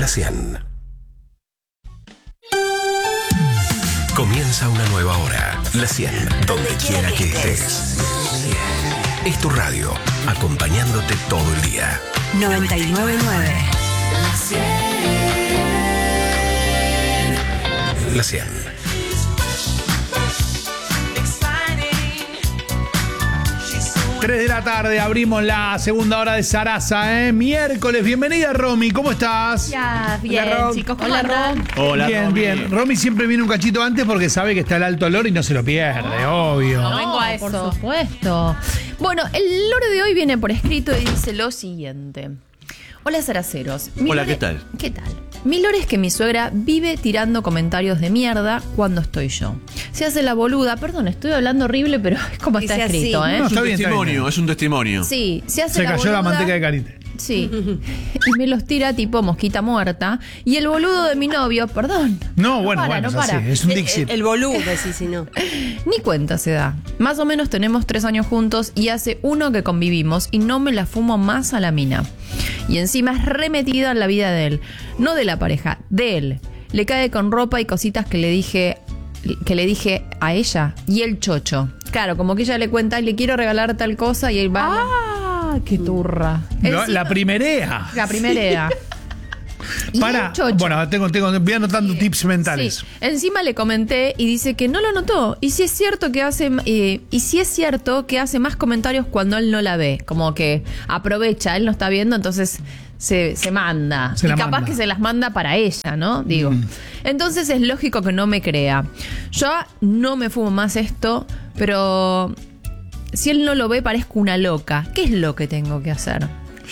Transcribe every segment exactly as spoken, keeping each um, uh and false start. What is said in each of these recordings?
La cien. Comienza una nueva hora. La cien, donde quiera que estés. Es tu radio, acompañándote todo el día. noventa y nueve punto nueve. La cien. tres de la tarde, abrimos la segunda hora de Sarasa, ¿eh? Miércoles, bienvenida Romy, ¿cómo estás? Ya, bien, Hola, Rom. chicos, ¿cómo Hola, andan? Rom. Hola, bien, Romy. bien. Romy siempre viene un cachito antes porque sabe que está el alto olor y no se lo pierde, obvio. No vengo a eso. Por supuesto. Bueno, el lore de hoy viene por escrito y dice lo siguiente. Hola, Saraceros. Mi Hola, lore- ¿qué tal? ¿Qué tal? Mi lore es que mi suegra vive tirando comentarios de mierda cuando estoy yo. Se hace la boluda. Perdón, estoy hablando horrible, pero es como está Dice escrito, así. ¿eh? No, Es está un bien, está testimonio, bien. es un testimonio. Sí, se hace Se la cayó boluda. la manteca de carite. Sí. Y me los tira tipo mosquita muerta. Y el boludo de mi novio, perdón. No, bueno, para, bueno, no es así, para. es un El, Dixit. el boludo, decís, si no. Ni cuenta se da. Más o menos tenemos tres años juntos y hace uno que convivimos y no me la fumo más a la mina. Y encima es remetida en la vida de él. No de la pareja, de él. Le cae con ropa y cositas que le dije que le dije a ella y el chocho. Claro, como que ella le cuenta, le quiero regalar tal cosa y él va. ¡Ah! ¡Qué turra! No, Encima- la primerea. La primera. Y Para, el chocho. bueno, tengo, tengo, voy anotando tips mentales. Sí. Encima le comenté y dice que no lo notó. Y si es cierto que hace eh, y si es cierto que hace más comentarios cuando él no la ve. Como que aprovecha, él no está viendo, entonces se, se manda. Se y la capaz manda. que se las manda para ella, ¿no? Digo. Mm. Entonces es lógico que no me crea. Yo no me fumo más esto, pero si él no lo ve, parezco una loca. ¿Qué es lo que tengo que hacer?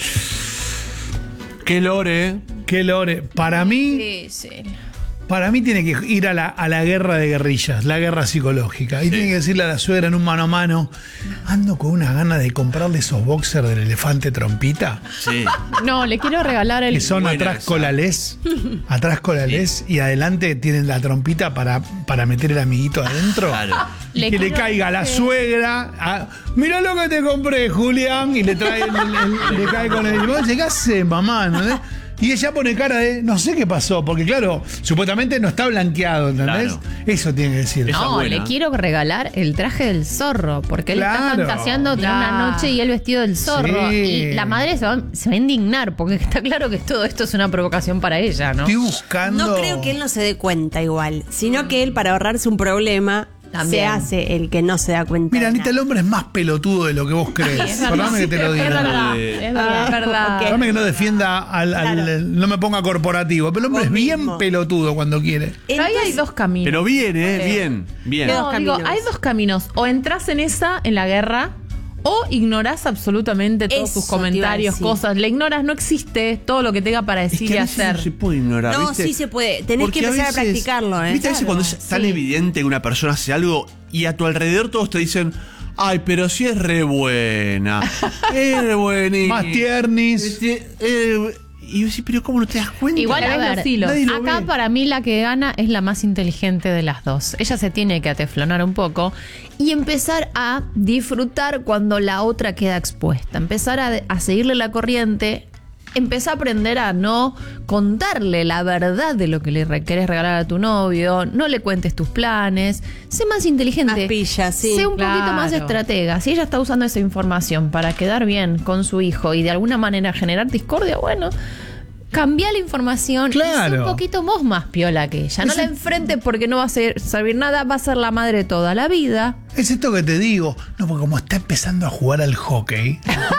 Qué lore. Qué lore. Para mí, Sí, sí. para mí tiene que ir a la, a la guerra de guerrillas, la guerra psicológica. Y tiene que decirle a la suegra en un mano a mano, ando con unas ganas de comprarle esos boxers del elefante trompita, Sí. No, le quiero regalar el... que son Buena atrás esa. colales, atrás colales, y adelante tienen la trompita para, para meter el amiguito adentro. Claro. Y Le que le quiero- caiga a la suegra. A, mirá lo que te compré, Julián. Y le trae el- el- le cae con el. Y vos decís, ¿qué hace, mamá? ¿Entendés? Y ella pone cara de no sé qué pasó, porque claro, supuestamente no está blanqueado, ¿entendés? Claro. Eso tiene que decir. Esa No, buena. le quiero regalar el traje del zorro, porque él Claro. está fantaseando tener una Claro. noche y el vestido del zorro. Sí. Y la madre se va, se va a indignar, porque está claro que todo esto es una provocación para ella, ¿no? Estoy buscando. No creo que él no se dé cuenta igual, sino que él, para ahorrarse un problema, También. se hace el que no se da cuenta. Mira, de Anita, nada. el hombre es más pelotudo de lo que vos crees. es verdad. Perdóname que te lo Es diga. verdad, Eh, es verdad. Ah, verdad. ok. Perdóname que no defienda al, al- Claro. no me ponga corporativo, pero el hombre Vos es bien mismo. pelotudo cuando quiere. Pero ahí hay dos caminos. Pero bien, ¿eh? Bien, bien. Qué No, dos digo, caminos. hay dos caminos. O entras en esa, en la guerra, o ignorás absolutamente todos Eso tus te iba a comentarios, decir. cosas. Le ignoras, no existe todo lo que tenga para Es decir que y a veces hacer. no se puede ignorar, No, ¿viste? sí se puede. Tenés Porque que empezar a, veces- practicarlo, ¿eh? ¿Viste? A veces cuando es tan evidente que una persona hace algo y a tu alrededor todos te dicen, ay, pero si es re buena. Es re buena. Más tiernis. Este, eh, y yo decís, pero ¿cómo no te das cuenta? Igual, a Ves ver, los hilos. nadie lo acá ve. para mí la que gana es la más inteligente de las dos. Ella se tiene que ateflonar un poco y empezar a disfrutar cuando la otra queda expuesta. Empezar a, a seguirle la corriente. Empezar a aprender a no contarle la verdad de lo que le re- querés regalar a tu novio. No le cuentes tus planes. Sé más inteligente. Más pilla, sí, Sé un poquito claro. más estratega. Si ella está usando esa información para quedar bien con su hijo y de alguna manera generar discordia, bueno, cambia la información y Claro. sé un poquito vos más piola que ella. No Ese- la enfrente porque no va a ser- servir nada, va a ser la madre toda la vida. Es esto que te digo. No, porque como está empezando a jugar al hockey,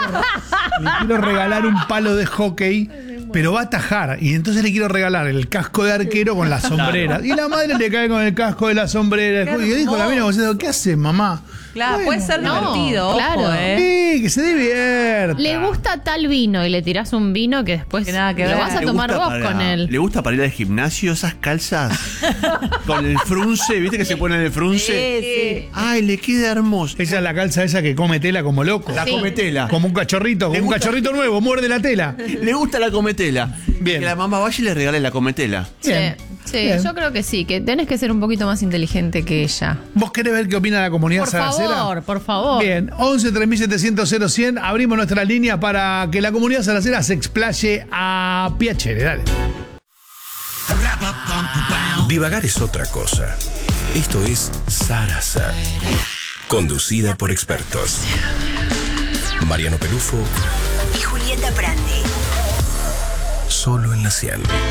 le quiero regalar un palo de hockey, pero va a atajar. Y entonces le quiero regalar el casco de arquero con la sombrera. Y la madre le cae con el casco de la sombrera. Y dijo la mina, diciendo, ¿qué hace, mamá? Claro, Bueno, puede ser no, divertido, claro. ojo, ¿eh? Sí, que se divierta. Le gusta tal vino y le tirás un vino que después Que nada que lo ver. vas a ¿Le tomar gusta vos para- con él. ¿Le gusta para ir al gimnasio esas calzas? Con el frunce, ¿viste que se pone el frunce? Sí, sí. Ay, le queda hermoso. Esa es la calza esa que come tela como loco. La Sí. cometela. Como un cachorrito, como Le un gusta- cachorrito nuevo, muerde la tela. Le gusta la cometela. Bien. Que la mamá vaya y le regale la cometela. Bien. Sí, sí, Bien. yo creo que sí, que tenés que ser un poquito más inteligente que ella. ¿Vos querés ver qué opina la comunidad Por saracera? favor, por favor. Bien, once tres mil setecientos cero cien. Abrimos nuestra línea para que la comunidad saracera se explaye a Piacere. Dale. Divagar es otra cosa. Esto es Sarasa. Conducida por expertos. Mariano Pelufo y Julieta Prandi. Solo en la cien.